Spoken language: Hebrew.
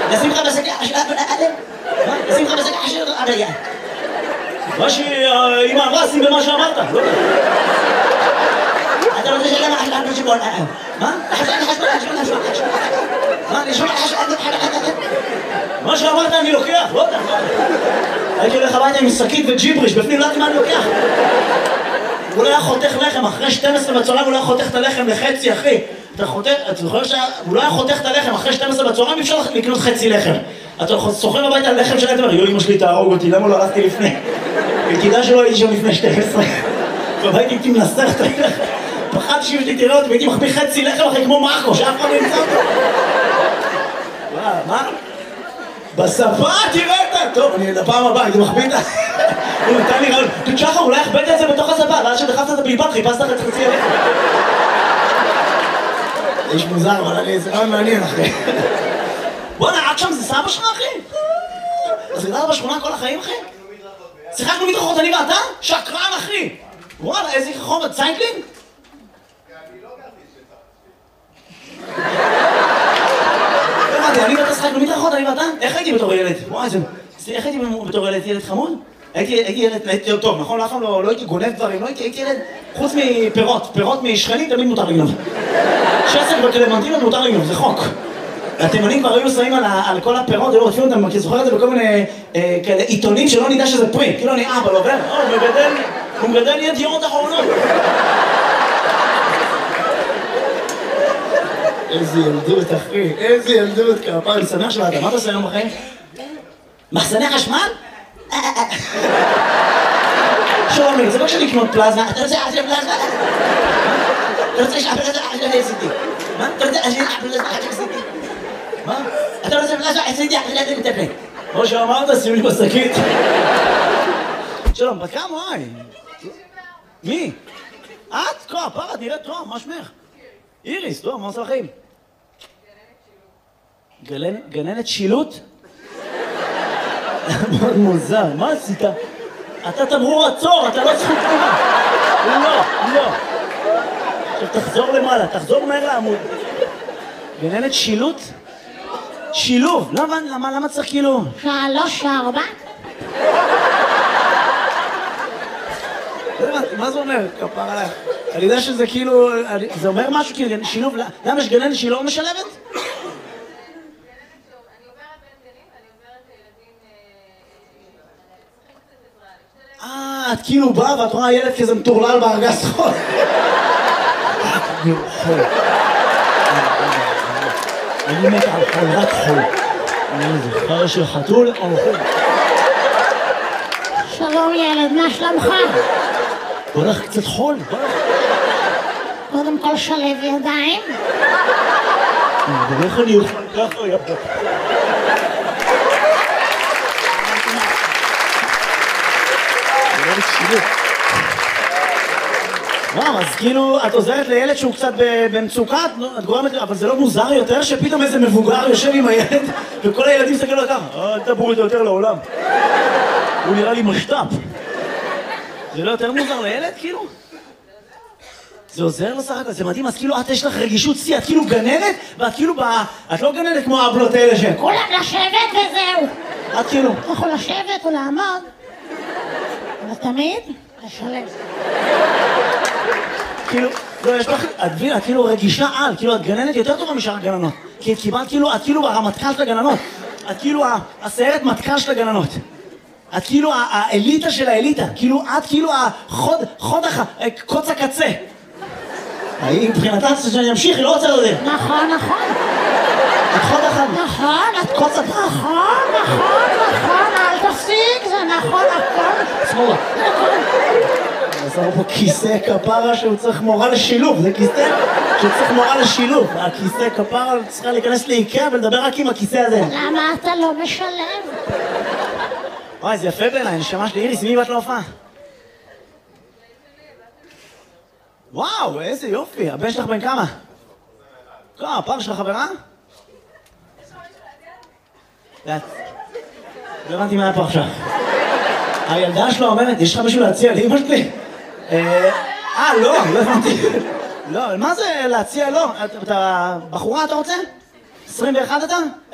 לשים לך בשקע של... לשים לך בשקע של... רגע. מה שאמא אמרה, שים במה שאמרת. אתה רוצה שאלה מה חשבון חשבון? מה? מה? נשמע מה שאמרת אני לוקח, לא יודע. הייתי הולך הביתה עם שקית וג'יבריש, בפנים לא יודעת מה אני לוקח. הוא לא היה חותך לחם, אחרי 12 בצהריים הוא לא היה חותך את הלחם לחצי, אחי. אתה חותך, אתה זוכר שהוא לא היה חותך את הלחם, אחרי 12 בצהריים אפשר לקנות חצי לחם. אתה סוחר הביתה על לחם שלהם, יו, אמא שלי תהרוג אותי, למה לא הלכתי לפני? וכדאי שלא הייתי שם לפני 12. והייתי הייתי מנסח את הלחם. פחדתי שאימא תראה אותי והייתי מחביא חצי לחם אחרי כמו מרקו, שאף אחד לא ימצא אותו. מה? בשפה תראה את זה! טוב, אני לפעם הבאה, הייתי מחביא את זה. הוא נתן לי רעיון. שחר, אולי הכבדת את זה בתוך השפה, ואז שדחפת את הבלבד, חיפשת לך את חצי הלחם. זה איש מוזר, אבל זה רעיון מעניין, אחי. בוא'נה, עד שם זה סבא שלך, אחי? אז גדלת בשכונה כל החיים, אחי? שיחקנו מדרכות, אני ואתה? שקרן, אחי! וואלה, איזה חומר, ציינקלינג? אני לא גרתי אני ואתה שחקנו מדרכות, אני ואתה? איך הייתי בתור ילד? וואי, איך הייתי בתור ילד? ילד חמוד? הייתי ילד טוב, נכון? אף פעם לא הייתי גונב דברים, לא הייתי ילד... חוץ מפירות, פירות משכנים תמיד מותר לגנוב. שסק וקלמנטינות מותר לגנוב, זה חוק. התימנים כבר היו שמים על כל הפירות, היו רודפים אותם, כי זוכר את זה בכל מיני כאלה עיתונים שלא נדע שזה פרי. כאילו אני אבא לא עובר, הוא מגדל ידיעות אחרונות. איזה ילדות, אחי, איזה ילדות, כפר, אני שמח שבאת, מה אתה עושה היום בחיים? מחסני חשמל? שומי, זה לא כשאני לקנות פלזמה, אתה רוצה לעשות פלזמה? אתה רוצה לשאפל את זה אחרי עשיתי? מה? אתה רוצה לעשות פלזמה אחרי עשיתי? מה? אתה רוצה פלזמה עשיתי אחרי עשיתי מטפל? כמו שאמרת, שים לי בשקית. שלום, בת כמה? וואי. מי? את? כפר, את נראית טוב, מה שמך? איריס, טוב, מה עושה לכם? גננת שילוט? מאוד מוזר, מה עשית? אתה תמרור עצור, אתה לא זכות תנועה. לא. עכשיו תחזור למעלה, תחזור מהר לעמוד. גננת שילוט? שילוב, למה צריך כאילו? 3, 4. מה זה אומר? כפר עליך. אני יודע שזה כאילו, זה אומר משהו כאילו, שילוב, למה יש גננת שהיא לא משלבת? את כאילו באה ואת רואה ילד כזה מטורלל בארגז חול. אני מת על חול, רק חול. אני זוכר של חתול או חול. שלום ילד, מה שלומך? בוא נלך קצת חול, בוא נלך. קודם כל שלב ידיים. ואיך אני אוכל ככה, יפה. וואו, אז כאילו, את עוזרת לילד שהוא קצת במצוקה, את גורמת, אבל זה לא מוזר יותר שפתאום איזה מבוגר יושב עם הילד וכל הילדים מסתכלים לו ככה, אל תבואו איתו יותר לעולם. הוא נראה לי משת"פ. זה לא יותר מוזר לילד, כאילו? זה עוזר לו סך הכל, זה מדהים, אז כאילו, את יש לך רגישות שיא, את כאילו גננת, ואת כאילו את לא גננת כמו האבלות האלה שהן. כולם לשבת וזהו. את כאילו. אתה יכול לשבת או לעמוד, אבל תמיד לשלב. כאילו, לא, יש לך, את כאילו רגישה על, כאילו את גננת יותר טובה משאר הגננות. כי את קיבלת כאילו, את כאילו הרמטכ"ל של הגננות. את כאילו הסיירת מטכ"ל של הגננות. את כאילו האליטה של האליטה. כאילו, את כאילו קוץ הקצה. היא מבחינתה שאני אמשיך, היא לא רוצה לדעת. נכון. את חוד אחד. נכון, את קוץ הקצה. נכון, אל תפסיק, זה נכון, הכל. שמאלה. עזר פה כיסא כפרה שהוא צריך מורה לשילוב, זה כיסא שצריך מורה לשילוב. הכיסא כפרה צריכה להיכנס לאיקאה ולדבר רק עם הכיסא הזה. למה אתה לא משלם? וואי, זה יפה בעיניי, נשמה שלי. איריס, מי באת להופעה? וואו, איזה יופי. הבן שלך בן כמה? הפעם שלך חברה? לא הבנתי מה היה פה עכשיו. הילדה שלו אומרת, יש לך משהו להציע לאמא שלי? לא הבנתי. לא, מה זה להציע? לא. אתה בחורה אתה רוצה? 21 אתה?